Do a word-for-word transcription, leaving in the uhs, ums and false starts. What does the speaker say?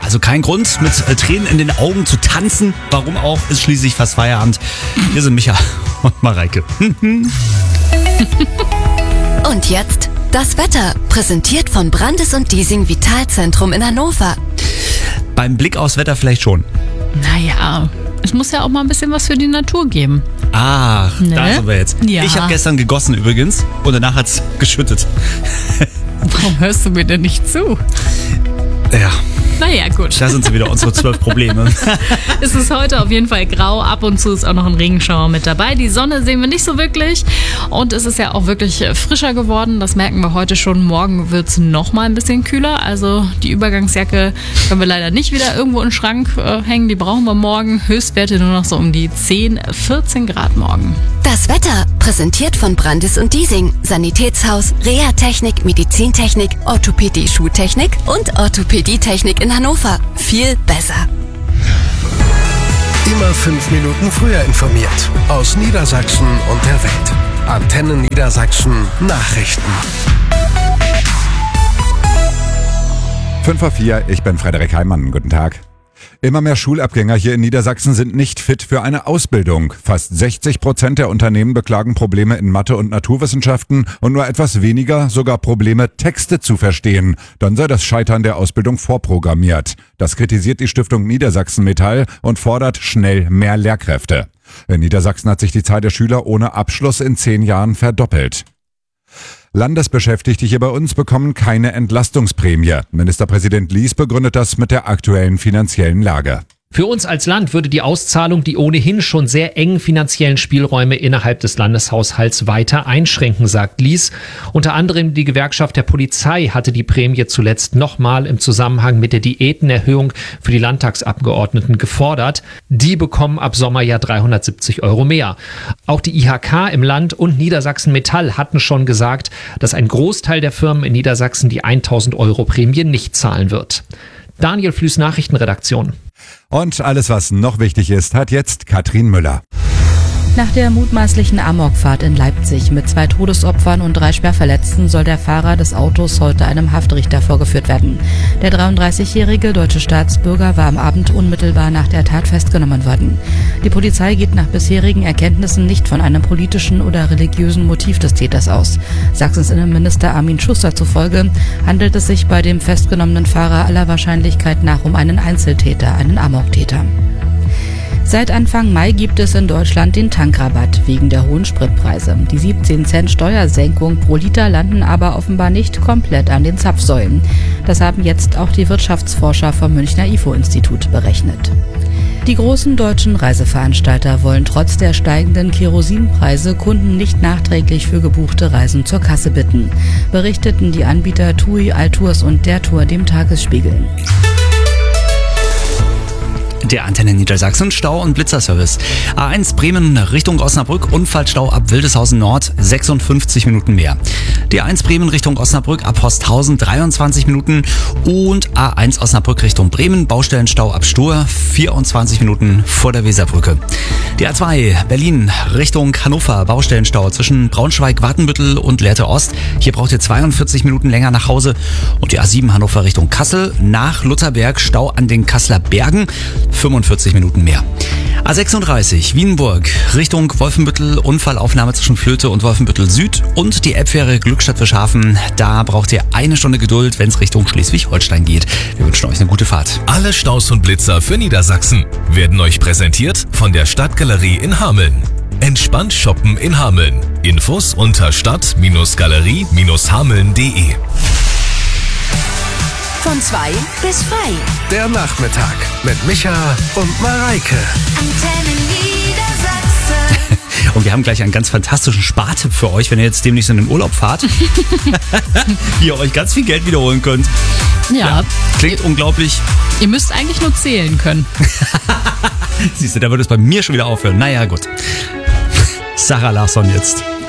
also kein Grund, mit äh, Tränen in den Augen zu tanzen. Warum auch, ist schließlich fast Feierabend. Hier sind Micha und Mareike. Und jetzt das Wetter, präsentiert von Brandis und Diesing Vitalzentrum in Hannover. Beim Blick aufs Wetter vielleicht schon. Naja, es muss ja auch mal ein bisschen was für die Natur geben. Ach, Ne? da sind wir jetzt. Ja. Ich habe gestern gegossen übrigens und danach hat's geschüttet. Warum hörst du mir denn nicht zu? Ja, Naja, gut. da sind sie wieder, unsere zwölf Probleme. Es ist heute auf jeden Fall grau. Ab und zu ist auch noch ein Regenschauer mit dabei. Die Sonne sehen wir nicht so wirklich. Und es ist ja auch wirklich frischer geworden. Das merken wir heute schon. Morgen wird es noch mal ein bisschen kühler. Also die Übergangsjacke können wir leider nicht wieder irgendwo in den Schrank äh, hängen. Die brauchen wir morgen. Höchstwerte nur noch so um die zehn, vierzehn Grad morgen. Das Wetter, präsentiert von Brandis und Diesing. Sanitätshaus, Reha-Technik, Medizintechnik, Orthopädie-Schuhtechnik und Orthopädietechnik in Hannover. Viel besser. Immer fünf Minuten früher informiert. Aus Niedersachsen und der Welt. Antenne Niedersachsen Nachrichten. fünf Uhr vier, ich bin Frederik Heimann. Guten Tag. Immer mehr Schulabgänger hier in Niedersachsen sind nicht fit für eine Ausbildung. Fast sechzig Prozent der Unternehmen beklagen Probleme in Mathe und Naturwissenschaften und nur etwas weniger sogar Probleme, Texte zu verstehen. Dann sei das Scheitern der Ausbildung vorprogrammiert. Das kritisiert die Stiftung Niedersachsen Metall und fordert schnell mehr Lehrkräfte. In Niedersachsen hat sich die Zahl der Schüler ohne Abschluss in zehn Jahren verdoppelt. Landesbeschäftigte hier bei uns bekommen keine Entlastungsprämie. Ministerpräsident Lies begründet das mit der aktuellen finanziellen Lage. Für uns als Land würde die Auszahlung die ohnehin schon sehr engen finanziellen Spielräume innerhalb des Landeshaushalts weiter einschränken, sagt Lies. Unter anderem die Gewerkschaft der Polizei hatte die Prämie zuletzt nochmal im Zusammenhang mit der Diätenerhöhung für die Landtagsabgeordneten gefordert. Die bekommen ab Sommer ja dreihundertsiebzig Euro mehr. Auch die I H K im Land und Niedersachsen Metall hatten schon gesagt, dass ein Großteil der Firmen in Niedersachsen die tausend Euro Prämie nicht zahlen wird. Daniel Flüß, Nachrichtenredaktion. Und alles, was noch wichtig ist, hat jetzt Katrin Müller. Nach der mutmaßlichen Amokfahrt in Leipzig mit zwei Todesopfern und drei Schwerverletzten soll der Fahrer des Autos heute einem Haftrichter vorgeführt werden. Der dreiunddreißigjährige deutsche Staatsbürger war am Abend unmittelbar nach der Tat festgenommen worden. Die Polizei geht nach bisherigen Erkenntnissen nicht von einem politischen oder religiösen Motiv des Täters aus. Sachsens Innenminister Armin Schuster zufolge handelt es sich bei dem festgenommenen Fahrer aller Wahrscheinlichkeit nach um einen Einzeltäter, einen Amoktäter. Seit Anfang Mai gibt es in Deutschland den Tankrabatt wegen der hohen Spritpreise. Die siebzehn Cent Steuersenkung pro Liter landen aber offenbar nicht komplett an den Zapfsäulen. Das haben jetzt auch die Wirtschaftsforscher vom Münchner I F O-Institut berechnet. Die großen deutschen Reiseveranstalter wollen trotz der steigenden Kerosinpreise Kunden nicht nachträglich für gebuchte Reisen zur Kasse bitten, berichteten die Anbieter TUI, Altours und der Tour dem Tagesspiegel. Der Antenne Niedersachsen Stau- und Blitzerservice. A eins Bremen Richtung Osnabrück, Unfallstau ab Wildeshausen Nord, sechsundfünfzig Minuten mehr. Die A eins Bremen Richtung Osnabrück ab Posthausen, dreiundzwanzig Minuten. Und A eins Osnabrück Richtung Bremen, Baustellenstau ab Stur, vierundzwanzig Minuten vor der Weserbrücke. Die A zwei Berlin Richtung Hannover, Baustellenstau zwischen Braunschweig, Watenbüttel und Lehrte Ost. Hier braucht ihr zweiundvierzig Minuten länger nach Hause. Und die A sieben Hannover Richtung Kassel, nach Lutherberg, Stau an den Kasseler Bergen, fünfundvierzig Minuten mehr. A sechsunddreißig Wienburg Richtung Wolfenbüttel, Unfallaufnahme zwischen Flöte und Wolfenbüttel Süd und die Elbfähre Glückstadt-Fischhafen. Da braucht ihr eine Stunde Geduld, wenn es Richtung Schleswig-Holstein geht. Wir wünschen euch eine gute Fahrt. Alle Staus und Blitzer für Niedersachsen werden euch präsentiert von der Stadtgalerie in Hameln. Entspannt shoppen in Hameln. Infos unter stadt-galerie hameln punkt de. Von zwei bis frei. Der Nachmittag mit Micha und Mareike. Antenne Niedersachsen. Und wir haben gleich einen ganz fantastischen Spartipp für euch, wenn ihr jetzt demnächst in den Urlaub fahrt. Wie ihr euch ganz viel Geld wiederholen könnt. Ja. Ja, klingt unglaublich. Ihr müsst eigentlich nur zählen können. Siehst du, da wird es bei mir schon wieder aufhören. Naja, gut. Sarah Larsson jetzt.